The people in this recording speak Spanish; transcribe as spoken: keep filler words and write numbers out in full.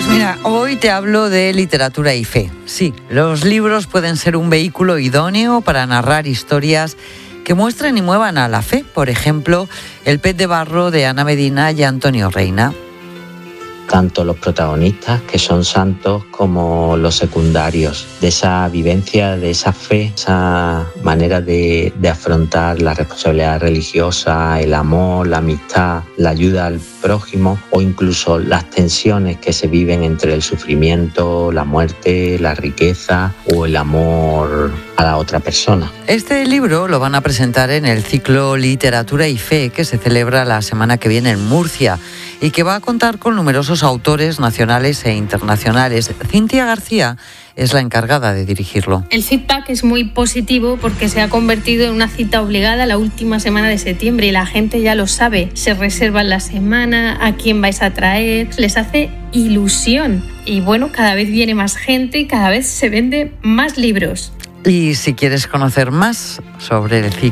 Pues mira, hoy te hablo de literatura y fe. Sí, los libros pueden ser un vehículo idóneo para narrar historias que muestren y muevan a la fe. Por ejemplo, El pez de barro de Ana Medina y Antonio Reina. Tanto los protagonistas, que son santos, como los secundarios, de esa vivencia, de esa fe, esa manera de, de afrontar la responsabilidad religiosa, el amor, la amistad, la ayuda al prójimo, o incluso las tensiones que se viven entre el sufrimiento, la muerte, la riqueza o el amor a la otra persona. Este libro lo van a presentar en el ciclo Literatura y Fe, que se celebra la semana que viene en Murcia y que va a contar con numerosos autores nacionales e internacionales. Cintia García es la encargada de dirigirlo. El feedback es muy positivo porque se ha convertido en una cita obligada la última semana de septiembre y la gente ya lo sabe. Se reservan la semana, a quién vais a traer, les hace ilusión. Y bueno, cada vez viene más gente y cada vez se venden más libros. Y si quieres conocer más sobre el ciclo